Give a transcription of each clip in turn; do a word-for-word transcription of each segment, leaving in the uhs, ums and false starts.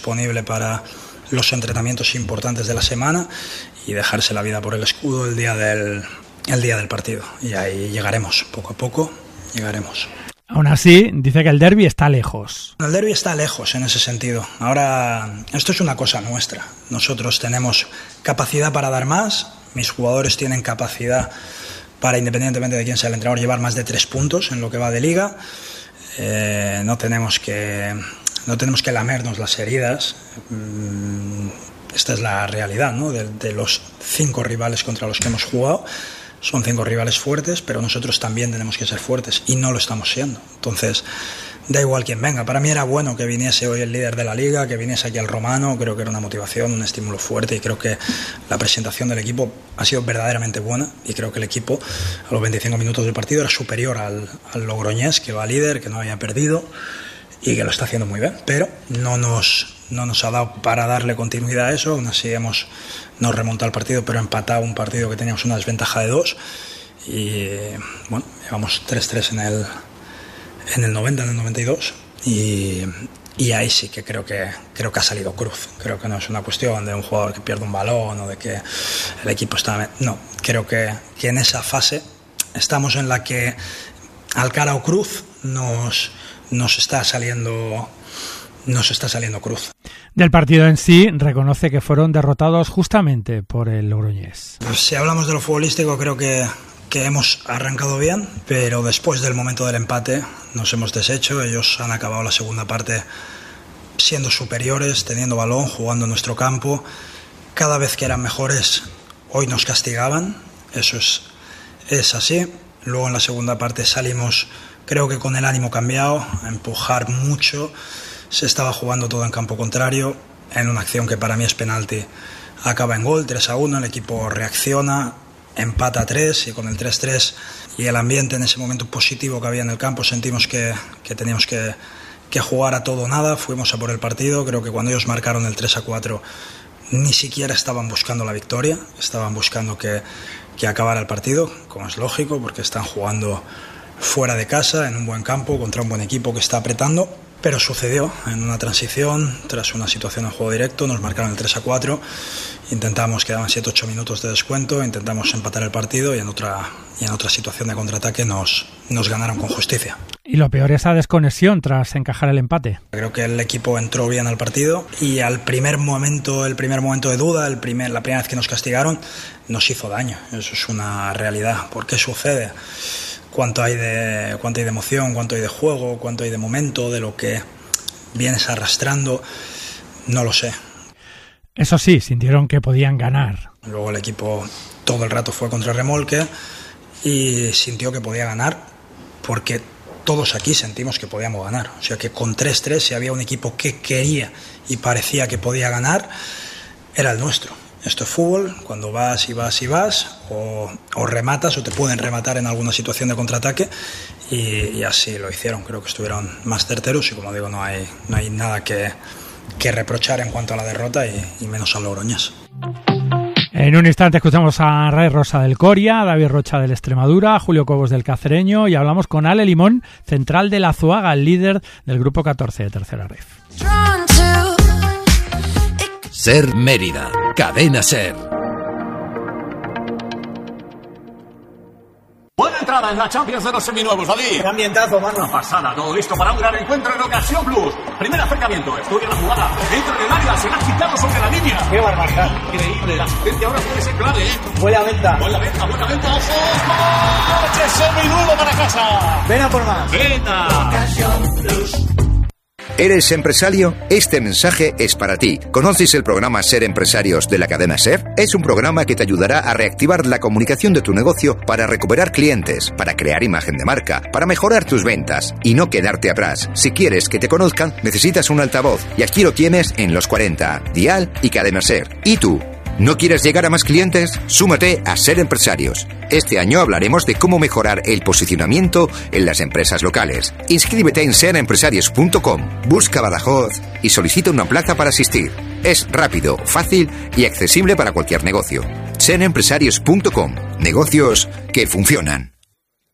disponible para los entrenamientos importantes de la semana y dejarse la vida por el escudo el día del, el día del partido. Y ahí llegaremos, poco a poco llegaremos. Aún así, dice que el derbi está lejos. El derbi está lejos en ese sentido. Ahora, esto es una cosa nuestra. Nosotros tenemos capacidad para dar más, mis jugadores tienen capacidad para, independientemente de quién sea el entrenador, llevar más de tres puntos en lo que va de liga. Eh, no tenemos que, no tenemos que lamernos las heridas. Esta es la realidad, ¿no? De, de los cinco rivales contra los que hemos jugado. Son cinco rivales fuertes, pero nosotros también tenemos que ser fuertes y no lo estamos siendo. Entonces, da igual quién venga. Para mí era bueno que viniese hoy el líder de la liga, que viniese aquí el romano. Creo que era una motivación, un estímulo fuerte, y creo que la presentación del equipo ha sido verdaderamente buena, y creo que el equipo a los veinticinco minutos del partido era superior al, al logroñés, que va líder, que no había perdido y que lo está haciendo muy bien, pero no nos, no nos ha dado para darle continuidad a eso. Aún así hemos no remontado el partido, pero empatado un partido que teníamos una desventaja de dos, y bueno, llevamos tres tres en el en el noventa, en el noventa y dos, y, y ahí sí que creo que creo que ha salido cruz. Creo que no es una cuestión de un jugador que pierde un balón o de que el equipo está... No, creo que, que en esa fase estamos en la que al cara o cruz nos, nos está saliendo nos está saliendo cruz. Del partido en sí, reconoce que fueron derrotados justamente por el logroñés. Pues si hablamos de lo futbolístico, creo que que hemos arrancado bien, pero después del momento del empate nos hemos deshecho. Ellos han acabado la segunda parte siendo superiores, teniendo balón, jugando en nuestro campo. Cada vez que eran mejores, hoy nos castigaban. Eso es, es así. Luego en la segunda parte salimos, creo que con el ánimo cambiado, a empujar mucho. Se estaba jugando todo en campo contrario, en una acción que para mí es penalti. Acaba en gol, tres a uno, el equipo reacciona, empata a tres, y con el tres tres y el ambiente en ese momento positivo que había en el campo, sentimos que, que teníamos que, que jugar a todo o nada. Fuimos a por el partido. Creo que cuando ellos marcaron el tres a cuatro ni siquiera estaban buscando la victoria, estaban buscando que, que acabara el partido, como es lógico, porque están jugando fuera de casa, en un buen campo, contra un buen equipo que está apretando. Pero sucedió en una transición, tras una situación en juego directo, nos marcaron el tres a cuatro, intentamos, quedaban siete ocho minutos de descuento, intentamos empatar el partido, y en otra, y en otra situación de contraataque nos, nos ganaron con justicia. Y lo peor, esa desconexión tras encajar el empate. Creo que el equipo entró bien al partido, y al primer momento, el primer momento de duda, el primer, la primera vez que nos castigaron, nos hizo daño. Eso es una realidad. ¿Por qué sucede? Cuánto hay de cuánto hay de emoción, cuánto hay de juego, cuánto hay de momento, de lo que vienes arrastrando, no lo sé. Eso sí, sintieron que podían ganar. Luego el equipo todo el rato fue contra remolque y sintió que podía ganar, porque todos aquí sentimos que podíamos ganar. O sea que con tres tres, si había un equipo que quería y parecía que podía ganar, era el nuestro. Esto es fútbol, cuando vas y vas y vas, o, o rematas o te pueden rematar en alguna situación de contraataque, y, y así lo hicieron. Creo que estuvieron más certeros y, como digo, no hay, no hay nada que, que reprochar en cuanto a la derrota, y, y menos a Logroñés. En un instante escuchamos a Ray Rosa del Coria, David Rocha del Extremadura, Julio Cobos del Cacereño, y hablamos con Ale Limón, central de la Azuaga, el líder del grupo catorce de Tercera Ref. Ser Mérida, Cadena Ser. Buena entrada en la Champions de los seminuevos, David. Qué ambientazo, mano. Una pasada, todo listo para un gran encuentro en Ocasión Plus. Primer acercamiento, estudia la jugada. Dentro del área, se la ha quitado sobre la línea. Qué barbaridad. Increíble, la asistencia ahora puede ser clave, ¿eh? Buena venta. Buena venta, buena venta, ojo. ¡Coche seminuevo para casa! Ven a por más. ¡Venta! Ocasión Plus. ¿Eres empresario? Este mensaje es para ti. ¿Conoces el programa Ser Empresarios de la cadena SER? Es un programa que te ayudará a reactivar la comunicación de tu negocio para recuperar clientes, para crear imagen de marca, para mejorar tus ventas y no quedarte atrás. Si quieres que te conozcan, necesitas un altavoz, y aquí lo tienes en Los cuarenta, Dial y Cadena SER. ¿Y tú? ¿No quieres llegar a más clientes? Súmate a Ser Empresarios. Este año hablaremos de cómo mejorar el posicionamiento en las empresas locales. Inscríbete en ser empresarios punto com, busca Badajoz y solicita una plaza para asistir. Es rápido, fácil y accesible para cualquier negocio. ser empresarios punto com, negocios que funcionan.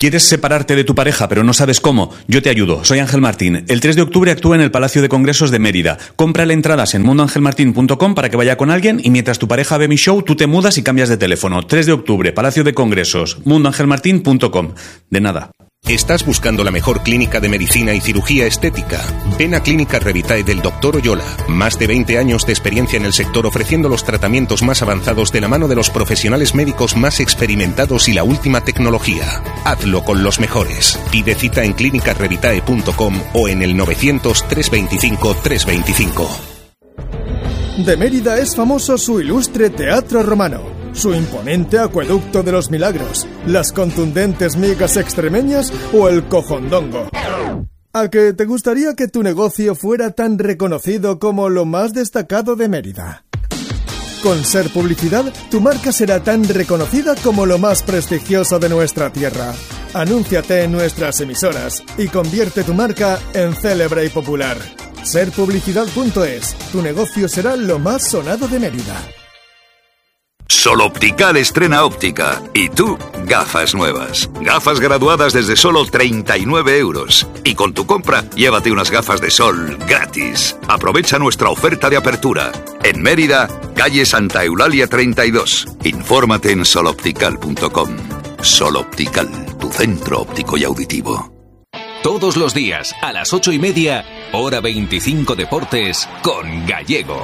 ¿Quieres separarte de tu pareja pero no sabes cómo? Yo te ayudo. Soy Ángel Martín. El tres de octubre actúa en el Palacio de Congresos de Mérida. Cómprale entradas en mundo ángel martín punto com para que vaya con alguien y mientras tu pareja ve mi show, tú te mudas y cambias de teléfono. tres de octubre, Palacio de Congresos, mundo ángel martín punto com. De nada. ¿Estás buscando la mejor clínica de medicina y cirugía estética? Ven a Clínica Revitae del doctor Oyola. Más de veinte años de experiencia en el sector ofreciendo los tratamientos más avanzados de la mano de los profesionales médicos más experimentados y la última tecnología. Hazlo con los mejores. Pide cita en clínica revitae punto com o en el novecientos, trescientos veinticinco, trescientos veinticinco. De Mérida es famoso su ilustre teatro romano, su imponente acueducto de los milagros, las contundentes migas extremeñas o el cojondongo. ¿A que te gustaría que tu negocio fuera tan reconocido como lo más destacado de Mérida? Con Ser Publicidad, tu marca será tan reconocida como lo más prestigioso de nuestra tierra. Anúnciate en nuestras emisoras y convierte tu marca en célebre y popular. ser publicidad punto es. Tu negocio será lo más sonado de Mérida. Soloptical estrena óptica. Y tú, gafas nuevas. Gafas graduadas desde solo treinta y nueve euros. Y con tu compra, llévate unas gafas de sol gratis. Aprovecha nuestra oferta de apertura. En Mérida, calle Santa Eulalia treinta y dos. Infórmate en soloptical punto com. Soloptical, tu centro óptico y auditivo. Todos los días, a las ocho y media, hora veinticinco Deportes, con Gallego.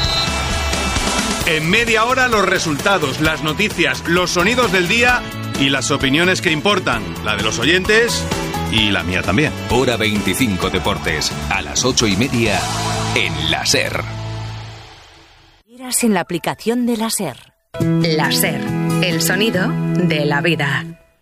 En media hora los resultados, las noticias, los sonidos del día y las opiniones que importan, la de los oyentes y la mía también. Hora veinticinco Deportes, a las ocho y media, en la SER. Miras en la aplicación de la SER. La SER, el sonido de la vida.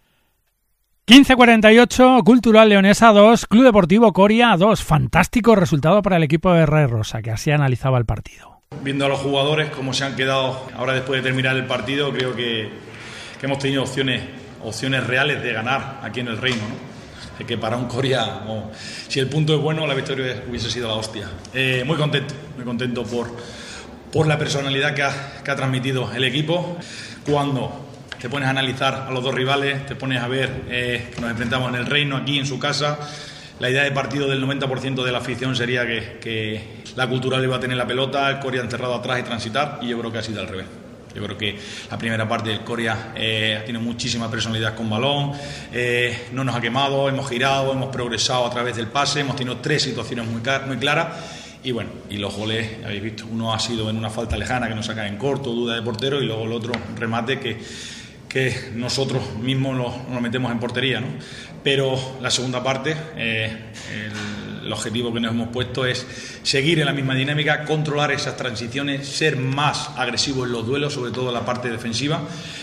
quince cuarenta y ocho, Cultural Leonesa dos, Club Deportivo Coria dos. Fantástico resultado para el equipo de Ray Rosa, que así analizaba el partido. Viendo a los jugadores cómo se han quedado ahora después de terminar el partido, creo que, que hemos tenido opciones, opciones reales de ganar aquí en el Reino, ¿no? Es que para un Coria, oh, si el punto es bueno, la victoria hubiese sido la hostia. Eh, muy contento, muy contento por, por la personalidad que ha, que ha transmitido el equipo. Cuando te pones a analizar a los dos rivales, te pones a ver eh, que nos enfrentamos en el Reino, aquí en su casa. La idea de partido del noventa por ciento de la afición sería que, que la Cultural iba a tener la pelota, el Coria encerrado atrás y transitar, y yo creo que ha sido al revés. Yo creo que la primera parte del Coria eh, tiene muchísima personalidad con balón, eh, no nos ha quemado, hemos girado, hemos progresado a través del pase, hemos tenido tres situaciones muy, muy claras. Y bueno, y los goles, habéis visto, uno ha sido en una falta lejana que nos saca en corto, duda de portero, y luego el otro remate que, que nosotros mismos nos, nos metemos en portería, ¿no? Pero la segunda parte, eh, el, el objetivo que nos hemos puesto es seguir en la misma dinámica, controlar esas transiciones, ser más agresivos en los duelos, sobre todo en la parte defensiva.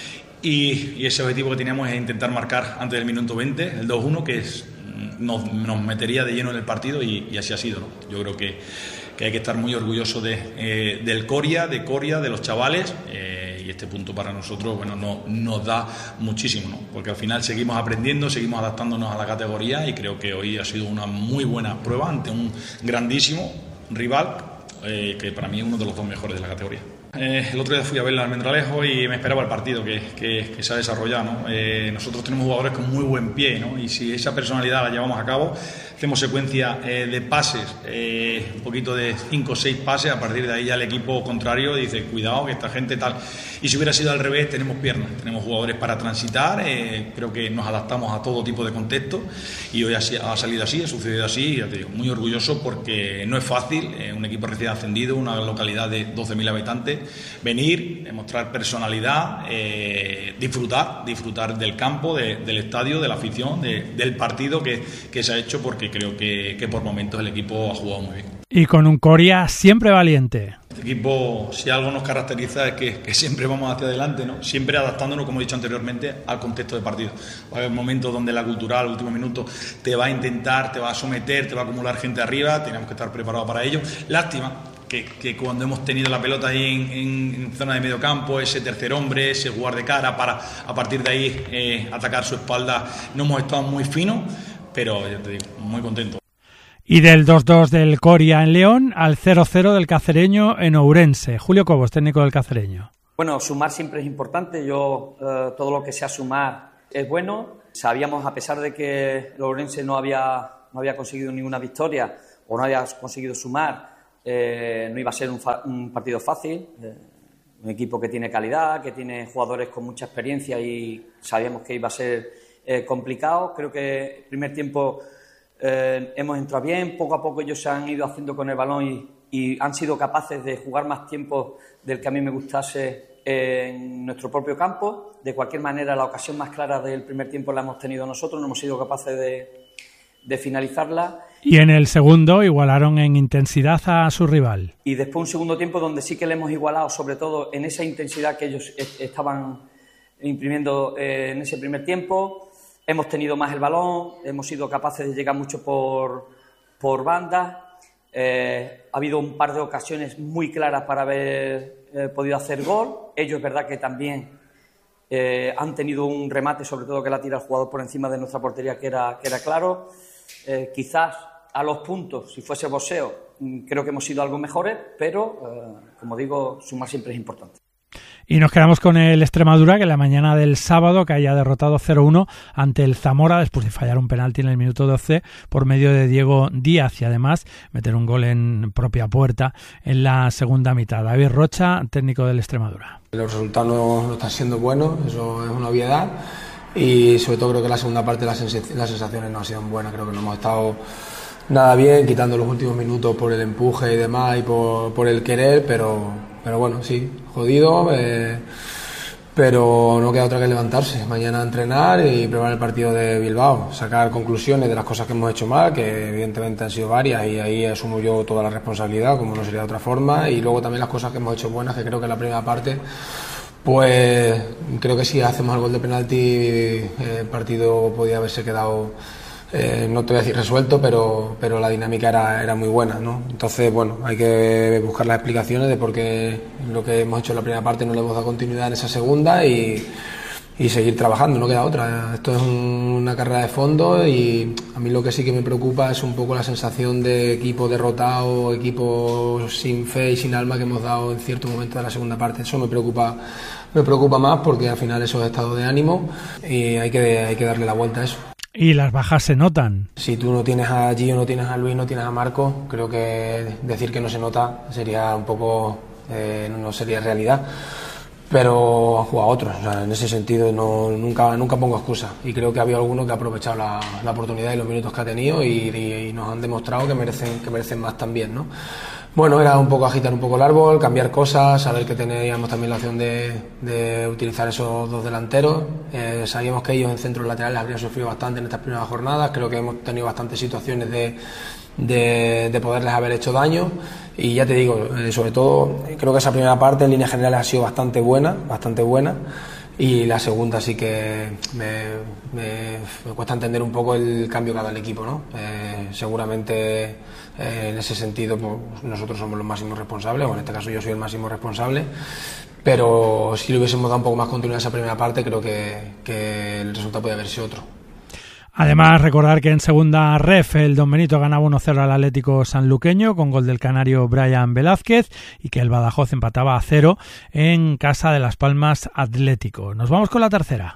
Y, y ese objetivo que teníamos es intentar marcar antes del minuto veinte, el dos uno, que es, nos, nos metería de lleno en el partido, y, y así ha sido, ¿no? Yo creo que, que hay que estar muy orgulloso de, eh, del Coria, de Coria, de los chavales. Eh, y este punto para nosotros, bueno, no, nos da muchísimo, ¿no? Porque al final seguimos aprendiendo, seguimos adaptándonos a la categoría, y creo que hoy ha sido una muy buena prueba ante un grandísimo rival, eh, que para mí es uno de los dos mejores de la categoría. Eh, el otro día fui a ver al Almendralejo y me esperaba el partido que, que, que se ha desarrollado, ¿no? Eh, nosotros tenemos jugadores con muy buen pie, ¿no? Y si esa personalidad la llevamos a cabo, hacemos secuencia eh, de pases, eh, un poquito de cinco o seis pases, a partir de ahí ya el equipo contrario dice, cuidado que esta gente tal. Y si hubiera sido al revés, tenemos piernas, tenemos jugadores para transitar, eh, creo que nos adaptamos a todo tipo de contexto, y hoy ha, ha salido así, ha sucedido así, y ya te digo, muy orgulloso porque no es fácil, eh, un equipo recién ascendido, una localidad de doce mil habitantes, venir, demostrar personalidad, eh, disfrutar, disfrutar del campo, de, del estadio, de la afición, de, del partido que, que se ha hecho, porque creo que, que por momentos el equipo ha jugado muy bien. Y con un Coria siempre valiente. Este equipo, si algo nos caracteriza, es que, que siempre vamos hacia adelante, ¿no? Siempre adaptándonos, como he dicho anteriormente, al contexto de partido. Va a haber momentos donde la Cultural, al último minuto, te va a intentar, te va a someter, te va a acumular gente arriba, tenemos que estar preparados para ello. Lástima que, que cuando hemos tenido la pelota ahí en, en, en zona de medio campo, ese tercer hombre, ese jugar de cara para a partir de ahí eh, atacar su espalda, no hemos estado muy finos, pero ya te digo, muy contento. Y del dos dos del Coria en León al cero cero del Cacereño en Ourense. Julio Cobos, técnico del Cacereño. Bueno, sumar siempre es importante. Yo, eh, todo lo que sea sumar es bueno. Sabíamos, a pesar de que Ourense no había, no había conseguido ninguna victoria o no había conseguido sumar, eh, no iba a ser un, fa- un partido fácil. Eh, un equipo que tiene calidad, que tiene jugadores con mucha experiencia y sabíamos que iba a ser eh, complicado. Creo que el primer tiempo eh, hemos entrado bien, poco a poco ellos se han ido haciendo con el balón y, y han sido capaces de jugar más tiempo del que a mí me gustase en nuestro propio campo. De cualquier manera, la ocasión más clara del primer tiempo la hemos tenido nosotros, no hemos sido capaces de, de finalizarla. Y en el segundo igualaron en intensidad a su rival. Y después un segundo tiempo donde sí que le hemos igualado, sobre todo en esa intensidad que ellos estaban imprimiendo eh, en ese primer tiempo. Hemos tenido más el balón, hemos sido capaces de llegar mucho por, por bandas. Eh, ha habido un par de ocasiones muy claras para haber eh, podido hacer gol. Ellos, es verdad que también eh, han tenido un remate, sobre todo que la tira el jugador por encima de nuestra portería, que era, que era claro. Eh, quizás a los puntos, si fuese boxeo, creo que hemos sido algo mejores, pero, eh, como digo, sumar siempre es importante. Y nos quedamos con el Extremadura, que la mañana del sábado que haya derrotado cero uno ante el Zamora después de fallar un penalti en el minuto doce por medio de Diego Díaz y además meter un gol en propia puerta en la segunda mitad. David Rocha, técnico del Extremadura. Los resultados no, no están siendo buenos, eso es una obviedad, y sobre todo creo que la segunda parte las, sens- las sensaciones no han sido buenas. Creo que no hemos estado nada bien, quitando los últimos minutos por el empuje y demás y por, por el querer, pero, pero bueno, sí, jodido, eh, pero no queda otra que levantarse, mañana a entrenar y preparar el partido de Bilbao, sacar conclusiones de las cosas que hemos hecho mal, que evidentemente han sido varias, y ahí asumo yo toda la responsabilidad, como no sería de otra forma, y luego también las cosas que hemos hecho buenas, que creo que en la primera parte pues creo que si hacemos el gol de penalti el partido podía haberse quedado, eh, no te voy a decir resuelto, pero, pero la dinámica era, era muy buena, ¿no? Entonces, bueno, hay que buscar las explicaciones de por qué lo que hemos hecho en la primera parte no le hemos dado continuidad en esa segunda y, y seguir trabajando, no queda otra. Esto es un, una carrera de fondo y a mí lo que sí que me preocupa es un poco la sensación de equipo derrotado, equipo sin fe y sin alma que hemos dado en cierto momento de la segunda parte. Eso me preocupa, me preocupa más porque al final eso es estado de ánimo y hay que, hay que darle la vuelta a eso. Y las bajas se notan. Si tú no tienes a Gio, no tienes a Luis, no tienes a Marco, creo que decir que no se nota sería un poco, eh, no sería realidad. Pero han jugado otros, o sea, en ese sentido no, nunca, nunca pongo excusa, y creo que ha habido alguno que ha aprovechado la, la oportunidad y los minutos que ha tenido y, y, y nos han demostrado que merecen, que merecen más también, ¿no? Bueno, era un poco agitar un poco el árbol, cambiar cosas, saber que teníamos también la opción de, de utilizar esos dos delanteros. Eh, sabíamos que ellos en centros laterales habrían sufrido bastante en estas primeras jornadas, creo que hemos tenido bastantes situaciones de, de, de poderles haber hecho daño, y ya te digo, eh, sobre todo creo que esa primera parte en líneas generales ha sido bastante buena, bastante buena. Y la segunda sí que me, me, me cuesta entender un poco el cambio que ha dado el equipo, ¿no? Eh, seguramente eh, en ese sentido pues, nosotros somos los máximos responsables, o en este caso yo soy el máximo responsable, pero si le hubiésemos dado un poco más continuidad a esa primera parte creo que, que el resultado podía haber sido otro. Además, recordar que en segunda ref el Don Benito ganaba uno cero al Atlético Sanluqueño con gol del canario Brian Velázquez y que el Badajoz empataba a cero en casa de Las Palmas Atlético. Nos vamos con la tercera.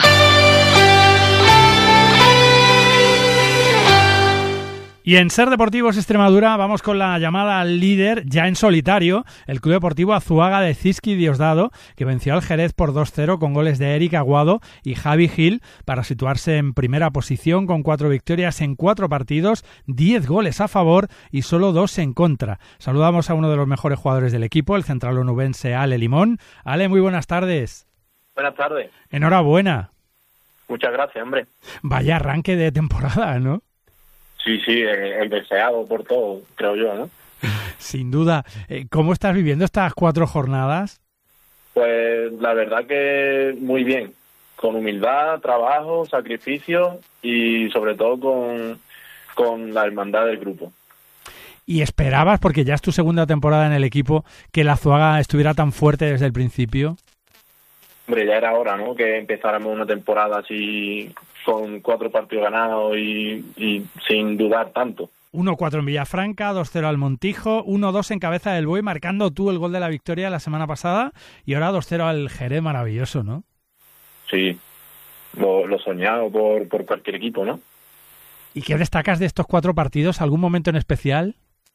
Y en Ser Deportivos Extremadura vamos con la llamada al líder ya en solitario, el Club Deportivo Azuaga de Cizqui Diosdado, que venció al Jerez por dos cero con goles de Eric Aguado y Javi Gil para situarse en primera posición con cuatro victorias en cuatro partidos, diez goles a favor y solo dos en contra. Saludamos a uno de los mejores jugadores del equipo, el central onubense Ale Limón. Ale, muy buenas tardes. Buenas tardes. Enhorabuena. Muchas gracias, hombre. Vaya arranque de temporada, ¿no? Sí, sí, el deseado por todo, creo yo, ¿no? Sin duda. ¿Cómo estás viviendo estas cuatro jornadas? Pues la verdad que muy bien. Con humildad, trabajo, sacrificio y sobre todo con, con la hermandad del grupo. ¿Y esperabas, porque ya es tu segunda temporada en el equipo, que la Azuaga estuviera tan fuerte desde el principio? Hombre, ya era hora, ¿no? Que empezáramos una temporada así con cuatro partidos ganados y, y sin dudar tanto. uno cuatro en Villafranca, dos cero al Montijo, uno dos en Cabeza del Buey, marcando tú el gol de la victoria la semana pasada, y ahora dos cero al Jerez, maravilloso, ¿no? Sí, lo, lo soñado por, por cualquier equipo, ¿no? ¿Y qué destacas de estos cuatro partidos? ¿Algún momento en especial?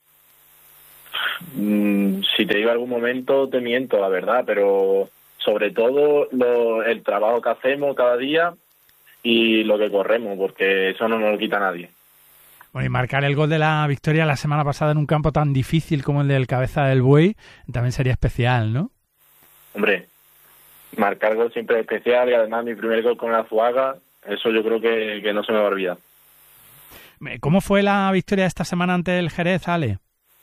Mm, si te digo algún momento, te miento, la verdad, pero sobre todo lo, el trabajo que hacemos cada día y lo que corremos, porque eso no nos lo quita nadie. Bueno, y marcar el gol de la victoria la semana pasada en un campo tan difícil como el del Cabeza del Buey también sería especial, ¿no? Hombre, marcar gol siempre es especial y además mi primer gol con el Azuaga, eso yo creo que, que no se me va a olvidar. ¿Cómo fue la victoria esta semana ante el Jerez, Ale?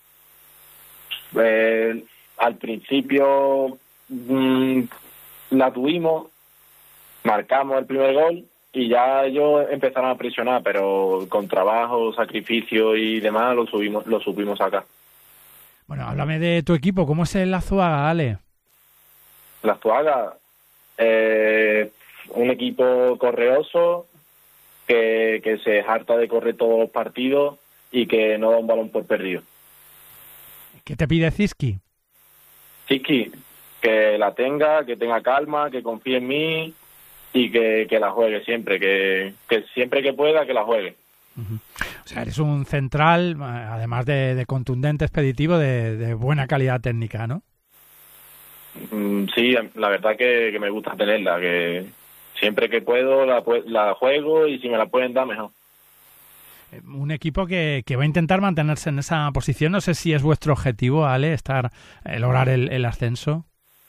Eh, al principio mmm, la tuvimos, marcamos el primer gol y ya ellos empezaron a presionar, pero con trabajo, sacrificio y demás lo subimos, lo supimos acá. Bueno, háblame de tu equipo, ¿cómo es el Azuaga, Ale? El Azuaga, eh, un equipo correoso, Que, que se harta de correr todos los partidos y que no da un balón por perdido. ¿Qué te pide Ziski? Ziski, que la tenga, que tenga calma, que confíe en mí y que, que la juegue siempre, que, que siempre que pueda que la juegue. Uh-huh. O sea, eres un central, además de, de contundente, expeditivo, de, de buena calidad técnica, ¿no? Mm, sí, la verdad que, que me gusta tenerla, que siempre que puedo la, la juego y si me la pueden dar, mejor. Un equipo que, que va a intentar mantenerse en esa posición. No sé si es vuestro objetivo, Ale, estar eh, lograr el, el ascenso.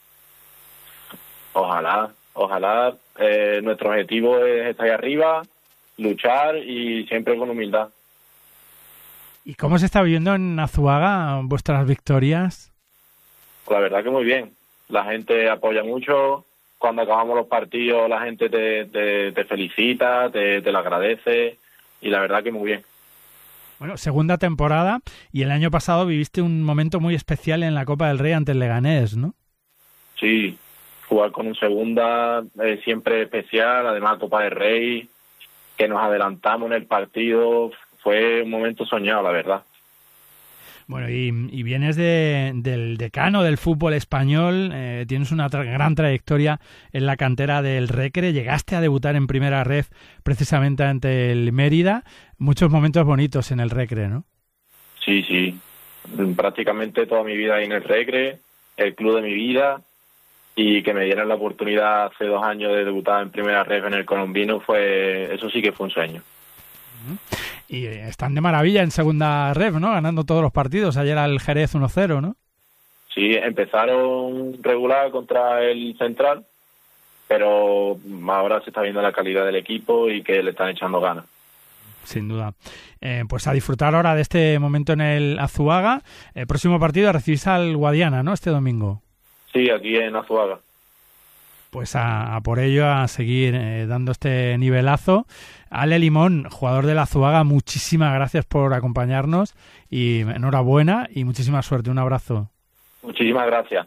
Ojalá, ojalá. Eh, nuestro objetivo es estar ahí arriba, luchar y siempre con humildad. ¿Y cómo se está viviendo en Azuaga vuestras victorias? La verdad que muy bien. La gente apoya mucho. Cuando acabamos los partidos la gente te, te, te felicita, te, te lo agradece y la verdad que muy bien. Bueno, segunda temporada y el año pasado viviste un momento muy especial en la Copa del Rey ante el Leganés, ¿no? Sí, jugar con un segunda es siempre especial, además Copa del Rey, que nos adelantamos en el partido, fue un momento soñado, la verdad. Bueno, y, y vienes de, del decano del fútbol español, eh, tienes una tra- gran trayectoria en la cantera del Recre, llegaste a debutar en primera ref precisamente ante el Mérida, muchos momentos bonitos en el Recre, ¿no? Sí, sí, prácticamente toda mi vida ahí en el Recre, el club de mi vida, y que me dieran la oportunidad hace dos años de debutar en primera ref en el Colombino, fue eso sí que fue un sueño. Y están de maravilla en segunda ref, ¿no? Ganando todos los partidos. Ayer al Jerez uno cero, ¿no? Sí, empezaron regular contra el Central, pero ahora se está viendo la calidad del equipo y que le están echando ganas. Sin duda. Eh, pues a disfrutar ahora de este momento en el Azuaga. El próximo partido recibís al Guadiana, ¿no? Este domingo. Sí, aquí en Azuaga. Pues a, a por ello, a seguir eh, dando este nivelazo. Ale Limón, jugador del Azuaga, muchísimas gracias por acompañarnos y enhorabuena y muchísima suerte. Un abrazo. Muchísimas gracias.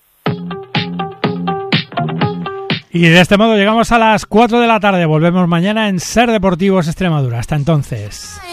Y de este modo llegamos a las cuatro de la tarde. Volvemos mañana en Ser Deportivos Extremadura. Hasta entonces.